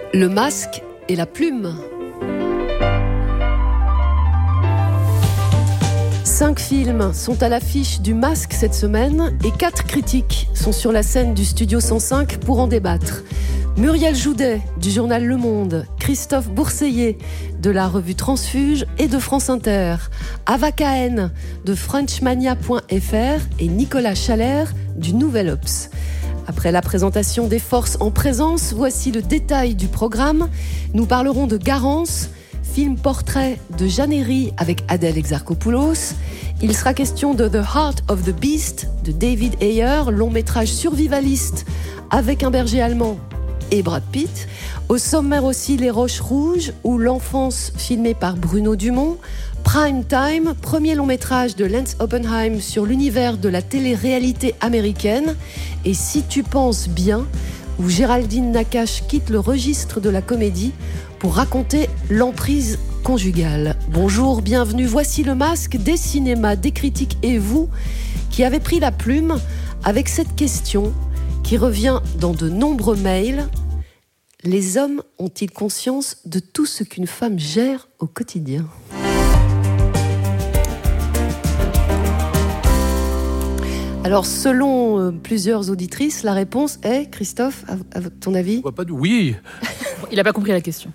Le masque et la plume. 5 films sont à l'affiche du Masque cette semaine et 4 critiques sont sur la scène du Studio 105 pour en débattre. Muriel Joudet du journal Le Monde, Christophe Bourseiller de la revue Transfuge et de France Inter, Ava Cahen de Frenchmania.fr et Nicolas Chalère du Nouvel Obs. Après la présentation des forces en présence, voici le détail du programme. Nous parlerons de Garance, film portrait de Jeanne Herry avec Adèle Exarchopoulos. Il sera question de The Heart of the Beast de David Ayer, long métrage survivaliste avec un berger allemand et Brad Pitt. Au sommaire aussi Les Roches Rouges ou L'Enfance filmée par Bruno Dumont. Prime Time, premier long métrage de Lance Oppenheim sur l'univers de la télé-réalité américaine. Et Si tu penses bien, où Géraldine Nakache quitte le registre de la comédie pour raconter l'emprise conjugale. Bonjour, bienvenue, voici le Masque, des cinémas, des critiques et vous qui avez pris la plume avec cette question qui revient dans de nombreux mails. Les hommes ont-ils conscience de tout ce qu'une femme gère au quotidien ? Alors, selon plusieurs auditrices, la réponse est, Christophe, à ton avis ? Oui. Il n'a pas compris la question.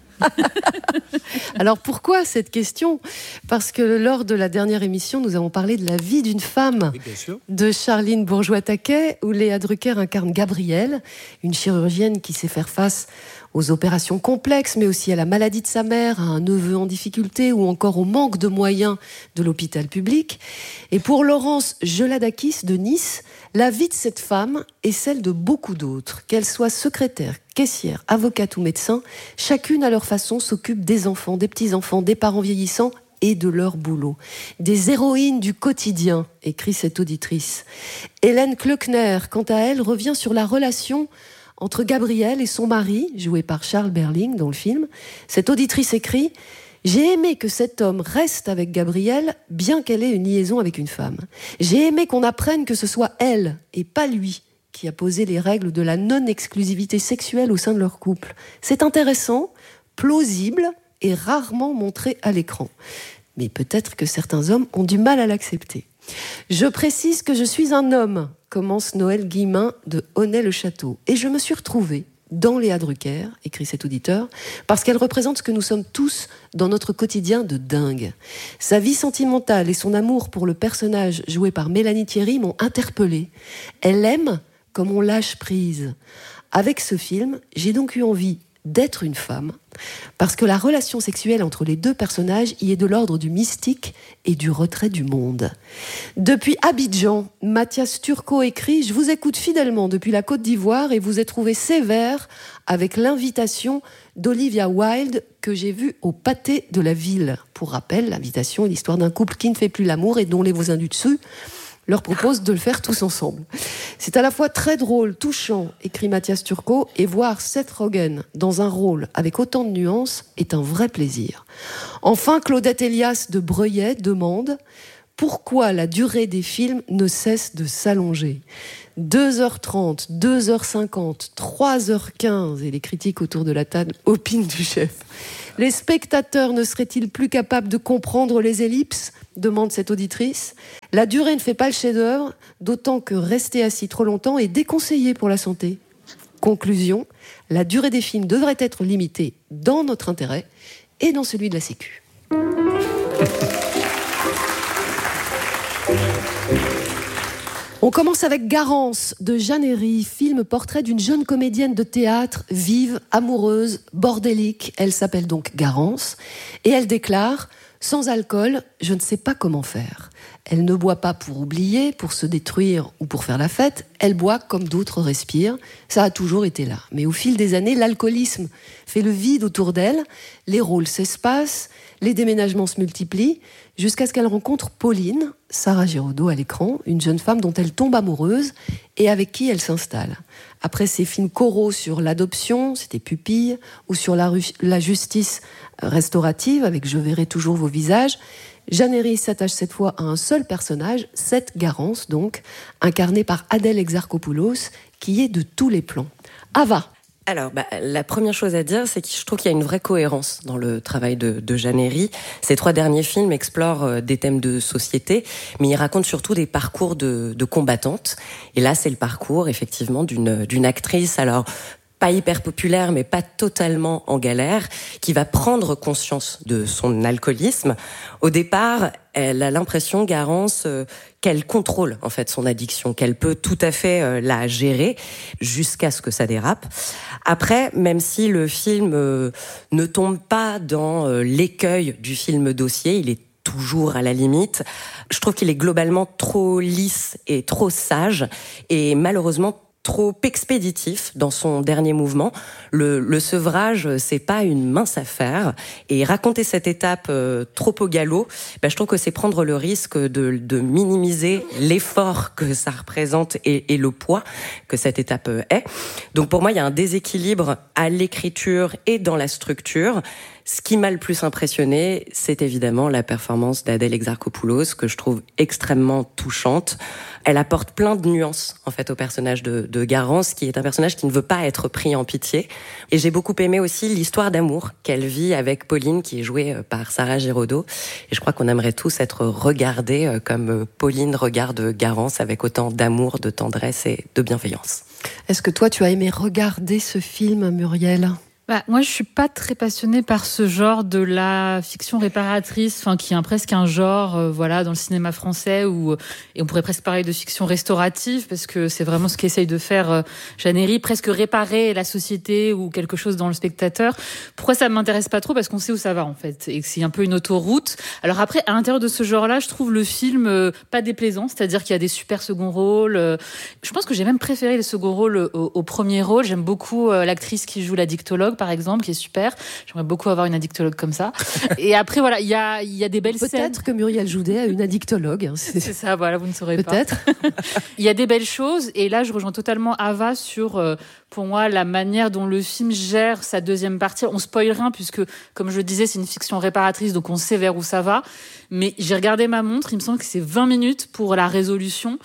Alors, pourquoi cette question ? Parce que lors de la dernière émission, nous avons parlé de la vie d'une femme, oui, de Charline Bourgeois-Taquet, où Léa Drucker incarne Gabrielle, une chirurgienne qui sait faire face aux opérations complexes, mais aussi à la maladie de sa mère, à un neveu en difficulté ou encore au manque de moyens de l'hôpital public. Et pour Laurence Geladakis de Nice, la vie de cette femme est celle de beaucoup d'autres. Qu'elle soit secrétaire, caissière, avocate ou médecin, chacune à leur façon s'occupe des enfants, des petits-enfants, des parents vieillissants et de leur boulot. Des héroïnes du quotidien, écrit cette auditrice. Hélène Kleukner, quant à elle, revient sur la relation entre Gabrielle et son mari, joué par Charles Berling dans le film. Cette auditrice écrit « J'ai aimé que cet homme reste avec Gabrielle, bien qu'elle ait une liaison avec une femme. J'ai aimé qu'on apprenne que ce soit elle, et pas lui, qui a posé les règles de la non-exclusivité sexuelle au sein de leur couple. C'est intéressant, plausible et rarement montré à l'écran. Mais peut-être que certains hommes ont du mal à l'accepter. Je précise que je suis un homme », commence Noël Guillemin de Honnay-le-Château. Et je me suis retrouvée dans Léa Drucker, écrit cet auditeur, parce qu'elle représente ce que nous sommes tous dans notre quotidien de dingue. Sa vie sentimentale et son amour pour le personnage joué par Mélanie Thierry m'ont interpellée. Elle aime comme on lâche prise. Avec ce film, j'ai donc eu envie d'être une femme, parce que la relation sexuelle entre les deux personnages y est de l'ordre du mystique et du retrait du monde. Depuis Abidjan, Mathias Turcot écrit « Je vous écoute fidèlement depuis la Côte d'Ivoire et vous ai trouvé sévère avec l'invitation d'Olivia Wilde que j'ai vue au pâté de la ville. » Pour rappel, l'invitation est l'histoire d'un couple qui ne fait plus l'amour et dont les voisins du dessus leur propose de le faire tous ensemble. C'est à la fois très drôle, touchant, écrit Mathias Turcot, et voir Seth Rogen dans un rôle avec autant de nuances est un vrai plaisir. Enfin, Claudette Elias de Breuillet demande « Pourquoi la durée des films ne cesse de s'allonger ? 2h30, 2h50, 3h15, et les critiques autour de la table opinent du chef. Les spectateurs ne seraient-ils plus capables de comprendre les ellipses ? Demande cette auditrice. La durée ne fait pas le chef-d'œuvre, d'autant que rester assis trop longtemps est déconseillé pour la santé. Conclusion, la durée des films devrait être limitée dans notre intérêt et dans celui de la Sécu. On commence avec Garance de Jeanne Herry, film portrait d'une jeune comédienne de théâtre, vive, amoureuse, bordélique. Elle s'appelle donc Garance et elle déclare « Sans alcool, je ne sais pas comment faire. Elle ne boit pas pour oublier, pour se détruire ou pour faire la fête. Elle boit comme d'autres respirent. Ça a toujours été là. Mais au fil des années, l'alcoolisme fait le vide autour d'elle. Les rôles s'espacent, les déménagements se multiplient, jusqu'à ce qu'elle rencontre Pauline, Sarah Giraudot à l'écran, une jeune femme dont elle tombe amoureuse et avec qui elle s'installe. Après ses films choraux sur l'adoption, c'était Pupille, ou sur la justice restaurative, avec Je verrai toujours vos visages, Jeanne Herry s'attache cette fois à un seul personnage, cette Garance donc, incarnée par Adèle Exarchopoulos, qui est de tous les plans. Ava. Alors, la première chose à dire, c'est que je trouve qu'il y a une vraie cohérence dans le travail de Jeanne Herry. Ces 3 derniers films explorent des thèmes de société, mais ils racontent surtout des parcours de combattantes. Et là, c'est le parcours, effectivement, d'une actrice, alors pas hyper populaire, mais pas totalement en galère, qui va prendre conscience de son alcoolisme. Au départ, elle a l'impression, Garance, qu'elle contrôle en fait son addiction, qu'elle peut tout à fait la gérer jusqu'à ce que ça dérape. Après, même si le film ne tombe pas dans l'écueil du film dossier, il est toujours à la limite. Je trouve qu'il est globalement trop lisse et trop sage, et malheureusement trop expéditif dans son dernier mouvement. Le sevrage, c'est pas une mince affaire. Et raconter cette étape trop au galop, je trouve que c'est prendre le risque de minimiser l'effort que ça représente et le poids que cette étape est. Donc pour moi, il y a un déséquilibre à l'écriture et dans la structure. Ce qui m'a le plus impressionné, c'est évidemment la performance d'Adèle Exarchopoulos, que je trouve extrêmement touchante. Elle apporte plein de nuances, en fait, au personnage de Garance, qui est un personnage qui ne veut pas être pris en pitié. Et j'ai beaucoup aimé aussi l'histoire d'amour qu'elle vit avec Pauline, qui est jouée par Sarah Giraudot. Et je crois qu'on aimerait tous être regardés comme Pauline regarde Garance, avec autant d'amour, de tendresse et de bienveillance. Est-ce que toi, tu as aimé regarder ce film, Muriel ? Moi, je suis pas très passionnée par ce genre de la fiction réparatrice, qui est presque un genre, dans le cinéma français et on pourrait presque parler de fiction restaurative, parce que c'est vraiment ce qu'essaye de faire Jeanne Herry, presque réparer la société ou quelque chose dans le spectateur. Pourquoi ça m'intéresse pas trop? Parce qu'on sait où ça va, en fait, et que c'est un peu une autoroute. Alors après, à l'intérieur de ce genre-là, je trouve le film pas déplaisant, c'est-à-dire qu'il y a des super seconds rôles. Je pense que j'ai même préféré les seconds rôles au premier rôle. J'aime beaucoup l'actrice qui joue la dictologue, par exemple, qui est super. J'aimerais beaucoup avoir une addictologue comme ça. Et après, il y a des belles scènes. Peut-être que Muriel Joudet a une addictologue. C'est ça, vous ne saurez pas. Peut-être. Il y a des belles choses. Et là, je rejoins totalement Ava sur, pour moi, la manière dont le film gère sa deuxième partie. On spoil rien, puisque, comme je le disais, c'est une fiction réparatrice, donc on sait vers où ça va. Mais j'ai regardé ma montre, il me semble que c'est 20 minutes pour la résolution.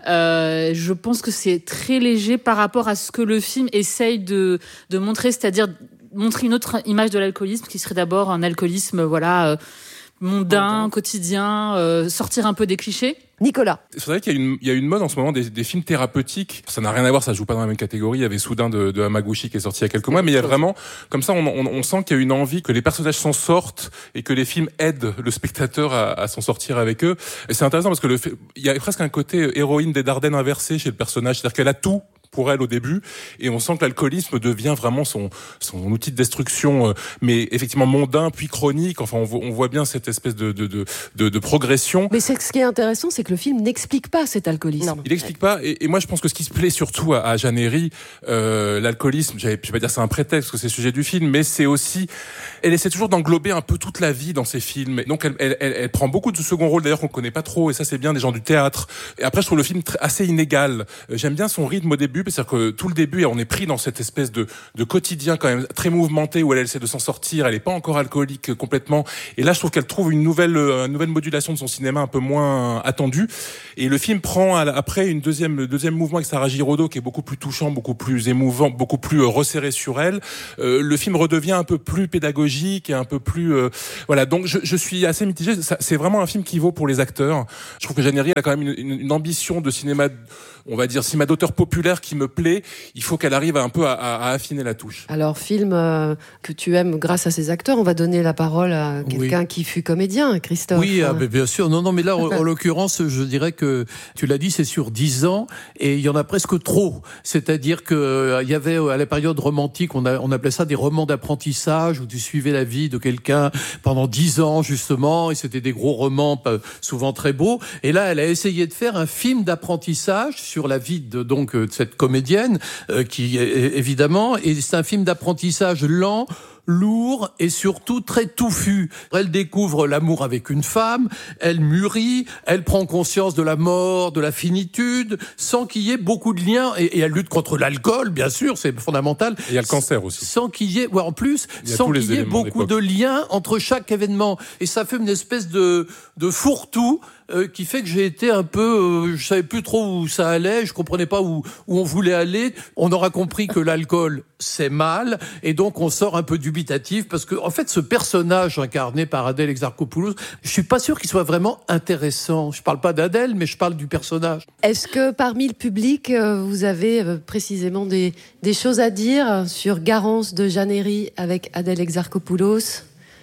Je pense que c'est très léger par rapport à ce que le film essaye de montrer, c'est-à-dire montrer une autre image de l'alcoolisme qui serait d'abord un alcoolisme mondain, quotidien, sortir un peu des clichés. Nicolas. C'est vrai qu'il y a une mode en ce moment des films thérapeutiques. Ça n'a rien à voir, ça joue pas dans la même catégorie. Il y avait Soudain de Hamaguchi qui est sorti il y a quelques mois, mais il y a vraiment, comme ça, on sent qu'il y a une envie que les personnages s'en sortent et que les films aident le spectateur à s'en sortir avec eux. Et c'est intéressant parce que il y a presque un côté héroïne des Dardennes inversé chez le personnage, c'est-à-dire qu'elle a tout pour elle au début, et on sent que l'alcoolisme devient vraiment son outil de destruction, mais effectivement mondain puis chronique. Enfin, on voit bien cette espèce de progression. Mais ce qui est intéressant, c'est que le film n'explique pas cet alcoolisme. Non, il n'explique pas, et moi je pense que ce qui se plaît surtout à Jeanne Herry, l'alcoolisme, je vais pas dire c'est un prétexte, parce que c'est le sujet du film, mais c'est aussi, elle essaie toujours d'englober un peu toute la vie dans ses films. Donc elle prend beaucoup de second rôle d'ailleurs qu'on connaît pas trop, et ça c'est bien, des gens du théâtre. Et après je trouve le film assez inégal. J'aime bien son rythme au début, c'est-à-dire que tout le début, on est pris dans cette espèce de quotidien quand même très mouvementé où elle essaie de s'en sortir, elle est pas encore alcoolique complètement. Et là, je trouve qu'elle trouve une nouvelle modulation de son cinéma un peu moins attendue. Et le film prend après le deuxième mouvement avec Sarah Giraudot qui est beaucoup plus touchant, beaucoup plus émouvant, beaucoup plus resserré sur elle. Le film redevient un peu plus pédagogique et un peu plus voilà. Donc je suis assez mitigé. C'est vraiment un film qui vaut pour les acteurs. Je trouve que Jeanne Herry a quand même une ambition de cinéma, on va dire cinéma d'auteur populaire qui me plaît. Il faut qu'elle arrive un peu à affiner la touche. Alors, film que tu aimes grâce à ces acteurs, on va donner la parole à quelqu'un qui fut comédien, Christophe. Oui, bien sûr. Non, mais là, en l'occurrence, je dirais que, tu l'as dit, c'est sur 10 ans, et il y en a presque trop. C'est-à-dire que il y avait, à la période romantique, on appelait ça des romans d'apprentissage, où tu suivais la vie de quelqu'un pendant 10 ans, justement, et c'était des gros romans, souvent très beaux. Et là, elle a essayé de faire un film d'apprentissage sur la vie de cette comédienne, qui évidemment, et c'est un film d'apprentissage lent, lourd et surtout très touffu. Elle découvre l'amour avec une femme, elle mûrit, elle prend conscience de la mort, de la finitude, sans qu'il y ait beaucoup de liens, et elle lutte contre l'alcool, bien sûr, c'est fondamental. Et il y a le cancer aussi. Sans qu'il y ait, en plus, sans qu'il y ait beaucoup de liens entre chaque événement. Et ça fait une espèce de fourre-tout qui fait que j'ai été un peu, je savais plus trop où ça allait, je comprenais pas où on voulait aller. On aura compris que l'alcool c'est mal, et donc on sort un peu dubitatif parce que en fait ce personnage incarné par Adèle Exarchopoulos, je suis pas sûr qu'il soit vraiment intéressant. Je parle pas d'Adèle, mais je parle du personnage. Est-ce que parmi le public, vous avez précisément des choses à dire sur Garance de Jeanne Herry avec Adèle Exarchopoulos?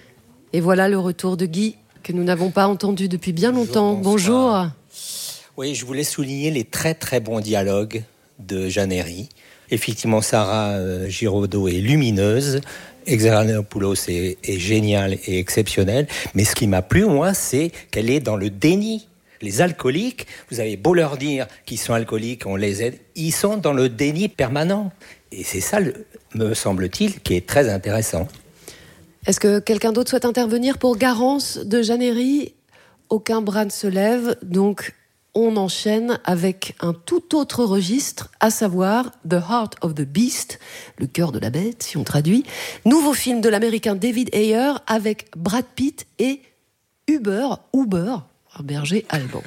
Et voilà le retour de Guy, que nous n'avons pas entendu depuis bien longtemps. Bonjour. Oui, je voulais souligner les très très bons dialogues de Jeanne Herry. Effectivement, Sarah Giraudot est lumineuse, Exarchopoulos est géniale et exceptionnelle. Mais ce qui m'a plu, moi, c'est qu'elle est dans le déni. Les alcooliques, vous avez beau leur dire qu'ils sont alcooliques, on les aide, ils sont dans le déni permanent. Et c'est ça, me semble-t-il, qui est très intéressant. Est-ce que quelqu'un d'autre souhaite intervenir pour Garance de Jeanne Herry? Aucun bras ne se lève, donc on enchaîne avec un tout autre registre, à savoir The Heart of the Beast, le cœur de la bête, si on traduit. Nouveau film de l'américain David Ayer avec Brad Pitt et Uber, un berger allemand.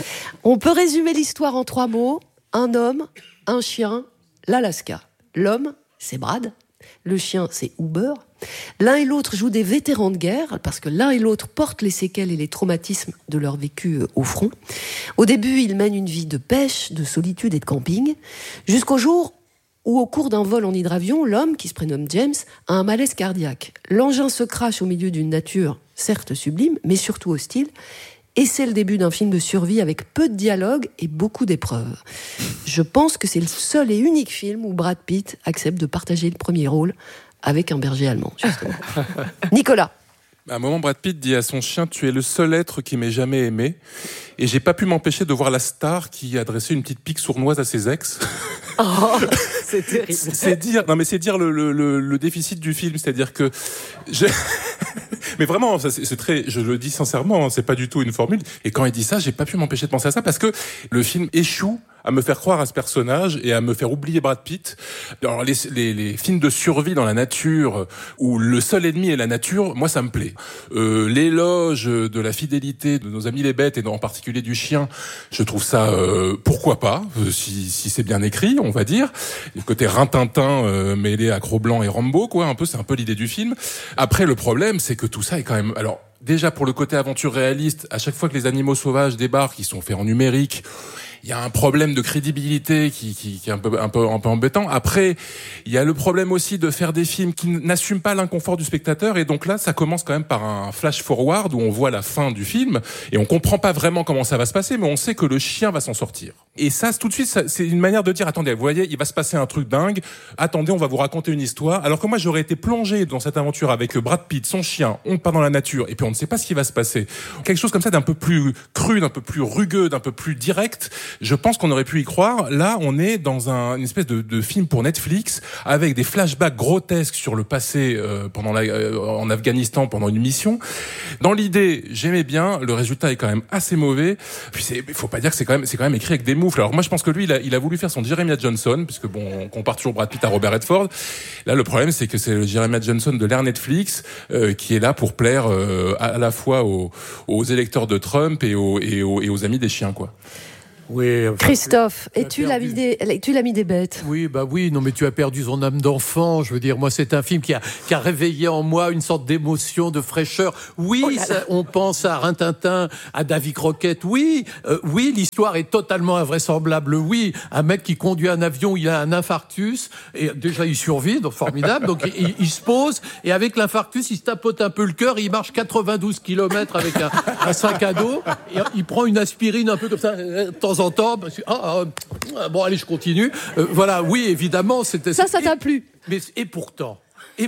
On peut résumer l'histoire en 3 mots. Un homme, un chien, l'Alaska. L'homme, c'est Brad. Le chien, c'est Uber. L'un et l'autre jouent des vétérans de guerre, parce que l'un et l'autre portent les séquelles et les traumatismes de leur vécu au front. Au début, ils mènent une vie de pêche, de solitude et de camping, jusqu'au jour où, au cours d'un vol en hydravion, l'homme, qui se prénomme James, a un malaise cardiaque. L'engin se crache au milieu d'une nature, certes sublime, mais surtout hostile. Et c'est le début d'un film de survie avec peu de dialogue et beaucoup d'épreuves. Je pense que c'est le seul et unique film où Brad Pitt accepte de partager le premier rôle avec un berger allemand, justement. Nicolas. À un moment, Brad Pitt dit à son chien « Tu es le seul être qui m'ait jamais aimé ». Et j'ai pas pu m'empêcher de voir la star qui adressait une petite pique sournoise à ses ex. Oh, c'est terrible. C'est dire le déficit du film, c'est-à-dire que mais vraiment, ça, c'est très, je le dis sincèrement, c'est pas du tout une formule. Et quand il dit ça, j'ai pas pu m'empêcher de penser à ça parce que le film échoue à me faire croire à ce personnage et à me faire oublier Brad Pitt. Alors les films de survie dans la nature où le seul ennemi est la nature, moi ça me plaît. L'éloge de la fidélité de nos amis les bêtes et en particulier du chien, je trouve ça pourquoi pas si c'est bien écrit, on va dire. Le côté rintintin mêlé à Cro-Blanc et Rambo, quoi, c'est un peu l'idée du film. Après le problème, c'est que tout ça est quand même déjà pour le côté aventure réaliste, à chaque fois que les animaux sauvages débarquent, ils sont faits en numérique. Il y a un problème de crédibilité qui est un peu embêtant. Après, il y a le problème aussi de faire des films qui n'assument pas l'inconfort du spectateur. Et donc là, ça commence quand même par un flash forward où on voit la fin du film et on comprend pas vraiment comment ça va se passer, mais on sait que le chien va s'en sortir. Et ça, tout de suite, c'est une manière de dire, attendez, vous voyez, il va se passer un truc dingue. Attendez, on va vous raconter une histoire. Alors que moi, j'aurais été plongé dans cette aventure avec Brad Pitt, son chien, on part dans la nature et puis on ne sait pas ce qui va se passer. Quelque chose comme ça d'un peu plus cru, d'un peu plus rugueux, d'un peu plus direct. Je pense qu'on aurait pu y croire. Là, on est dans une espèce de film pour Netflix avec des flashbacks grotesques sur le passé en Afghanistan pendant une mission. Dans l'idée, j'aimais bien. Le résultat est quand même assez mauvais. Puis il faut pas dire que c'est quand même écrit avec des moufles. Alors moi, je pense que lui, il a voulu faire son Jeremiah Johnson, puisque on compare toujours Brad Pitt à Robert Redford. Là, le problème, c'est que c'est le Jeremiah Johnson de l'ère Netflix qui est là pour plaire à la fois aux électeurs de Trump et aux amis des chiens, quoi. Oui, Christophe, tu l'as mis des bêtes. Oui, non, mais tu as perdu son âme d'enfant. Je veux dire, moi, c'est un film qui a réveillé en moi une sorte d'émotion, de fraîcheur. Oui, on pense à Rintintin, à Davy Crockett. Oui, l'histoire est totalement invraisemblable. Oui, un mec qui conduit un avion, il a un infarctus et déjà il survit, donc formidable. Donc il se pose et avec l'infarctus, il se tapote un peu le cœur. Il marche 92 km avec un sac à dos. Et il prend une aspirine un peu comme ça. En temps, bon allez, je continue. Voilà, oui, évidemment, c'était ça t'a plu. Mais et pourtant,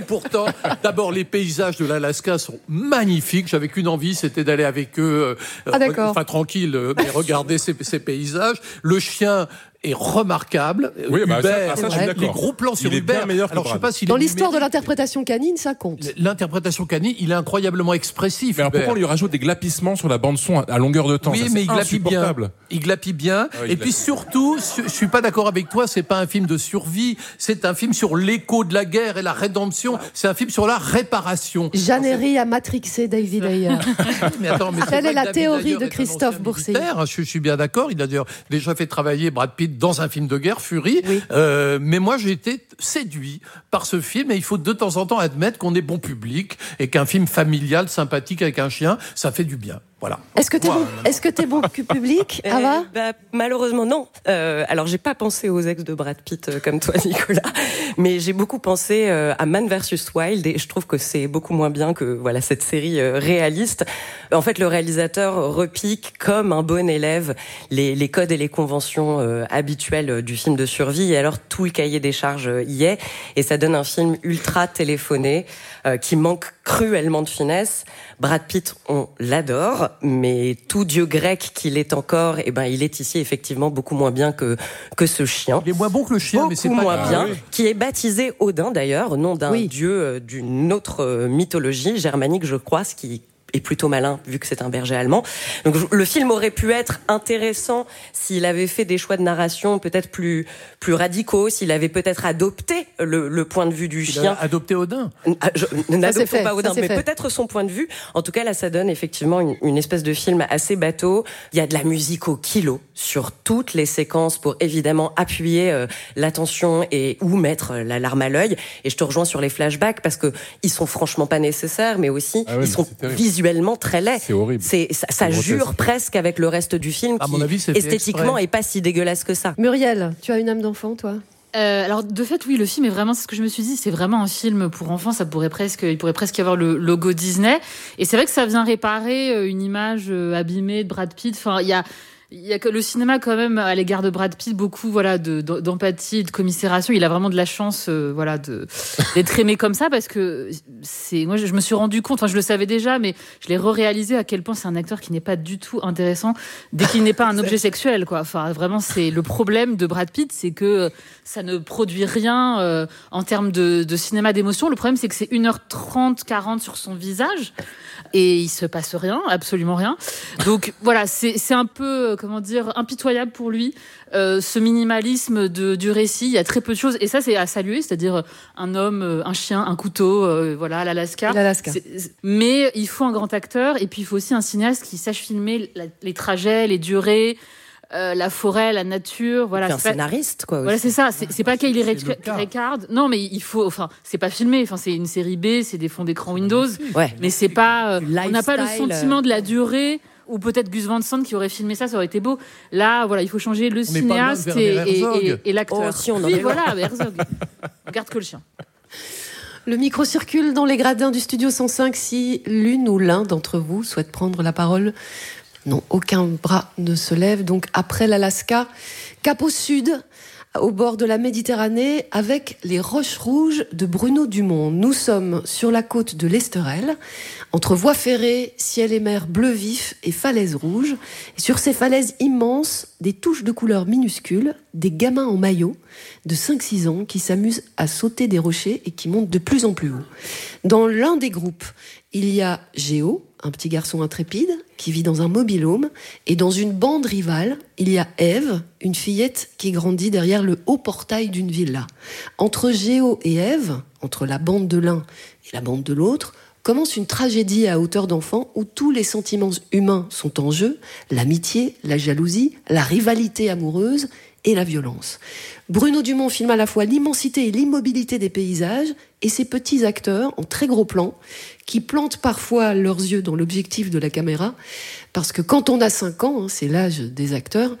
d'abord les paysages de l'Alaska sont magnifiques. J'avais qu'une envie, c'était d'aller avec eux, tranquille, mais regarder ces paysages. Le chien est remarquable. Oui, Hubert, ça, je suis d'accord. les gros plans sur il est Hubert. bien meilleur que Alors, je sais Brad. pas s'il Dans est l'histoire de numérique. l'interprétation canine, ça compte. L'interprétation canine, il est incroyablement expressif. Mais alors Hubert. pourquoi on lui rajoute des glapissements sur la bande-son à longueur de temps? Oui, Ça, mais c'est il glapit bien. insupportable. Il glapit bien. Ah oui, Et il puis glapit. surtout, je suis pas d'accord avec toi, c'est pas un film de survie, c'est un film sur l'écho de la guerre et la rédemption. C'est un film sur la réparation. Jeanne Herry a matrixé David Ayer. Mais attends, mais Telle c'est est vrai la que David théorie Ayer de est un Christophe ancien Boursier. militaire, je suis bien d'accord. Il a d'ailleurs déjà fait travailler Brad Pitt dans un film de guerre, Fury. Oui. Mais moi, j'ai été séduit par ce film et il faut de temps en temps admettre qu'on est bon public et qu'un film familial, sympathique avec un chien, ça fait du bien. Voilà. Est-ce que t'es bon public, Ava? Malheureusement, non. Alors, j'ai pas pensé aux ex de Brad Pitt comme toi, Nicolas, mais j'ai beaucoup pensé à Man vs Wild et je trouve que c'est beaucoup moins bien que voilà cette série réaliste. En fait, le réalisateur repique comme un bon élève les codes et les conventions habituelles du film de survie et alors tout le cahier des charges y est et ça donne un film ultra téléphoné qui manque cruellement de finesse. Brad Pitt, on l'adore, mais tout dieu grec qu'il est encore, il est ici effectivement beaucoup moins bien que ce chien. Il est moins bon que le chien, mais c'est Beaucoup pas moins grave. bien, qui est baptisé Odin d'ailleurs, nom d'un dieu d'une autre mythologie germanique, je crois, ce qui est plutôt malin vu que c'est un berger allemand. Donc le film aurait pu être intéressant s'il avait fait des choix de narration peut-être plus radicaux, s'il avait peut-être adopté le point de vue du chien. Adopté Odin. N'adoptons pas Odin, mais peut-être son point de vue. En tout cas, là, ça donne effectivement une espèce de film assez bateau. Il y a de la musique au kilo sur toutes les séquences pour évidemment appuyer l'attention et ou mettre la larme à l'œil. Et je te rejoins sur les flashbacks parce que ils sont franchement pas nécessaires, mais aussi ils sont visuellement très laids. C'est horrible. Ça jure presque avec le reste du film À qui mon avis, c'est fait esthétiquement exprès. est pas si dégueulasse que ça. Muriel, tu as une âme d'enfant, toi? Alors de fait oui, le film est vraiment, c'est ce que je me suis dit, c'est vraiment un film pour enfants. Il pourrait presque y avoir le logo Disney. Et c'est vrai que ça vient réparer une image abîmée de Brad Pitt. Enfin, il y a que le cinéma quand même à l'égard de Brad Pitt beaucoup d'empathie, de commisération. Il a vraiment de la chance d'être aimé comme ça parce que moi je me suis rendu compte, je le savais déjà mais je l'ai réalisé à quel point c'est un acteur qui n'est pas du tout intéressant dès qu'il n'est pas un objet sexuel quoi. Enfin vraiment c'est le problème de Brad Pitt, c'est que ça ne produit rien en termes de cinéma d'émotion. Le problème c'est que c'est 1h30 40 sur son visage et il se passe rien, absolument rien. Donc voilà, c'est un peu impitoyable pour lui, ce minimalisme du récit. Il y a très peu de choses et ça c'est à saluer, c'est-à-dire un homme, un chien, un couteau, à l'Alaska. Mais il faut un grand acteur et puis il faut aussi un cinéaste qui sache filmer les trajets, les durées, la forêt, la nature, voilà. C'est un scénariste, quoi. Voilà, c'est ça. C'est pas Kyle Reichardt. Non, mais il faut. C'est pas filmé. C'est une série B, c'est des fonds d'écran Windows. Ouais. Mais c'est pas. On n'a pas le Lifestyle, sentiment de la durée. Ou peut-être Gus Van Sant qui aurait filmé ça aurait été beau. Là, voilà, il faut changer le cinéaste et l'acteur. Oh, si, on en oui, est voilà, Herzog. Regarde que le chien. Le micro circule dans les gradins du Studio 105 si l'une ou l'un d'entre vous souhaite prendre la parole. Non, aucun bras ne se lève. Donc après l'Alaska, cap au sud, au bord de la Méditerranée, avec les Roches Rouges de Bruno Dumont. Nous sommes sur la côte de l'Esterel, entre voies ferrées, ciel et mer bleu vif et falaises rouges. Et sur ces falaises immenses, des touches de couleurs minuscules, des gamins en maillot de 5-6 ans qui s'amusent à sauter des rochers et qui montent de plus en plus haut. Dans l'un des groupes, il y a Géo, un petit garçon intrépide qui vit dans un mobil-home, et dans une bande rivale, il y a Ève, une fillette qui grandit derrière le haut portail d'une villa. Entre Géo et Ève, entre la bande de l'un et la bande de l'autre, commence une tragédie à hauteur d'enfant où tous les sentiments humains sont en jeu, l'amitié, la jalousie, la rivalité amoureuse et la violence. Bruno Dumont filme à la fois l'immensité et l'immobilité des paysages et ces petits acteurs en très gros plan qui plantent parfois leurs yeux dans l'objectif de la caméra parce que quand on a 5 ans, c'est l'âge des acteurs,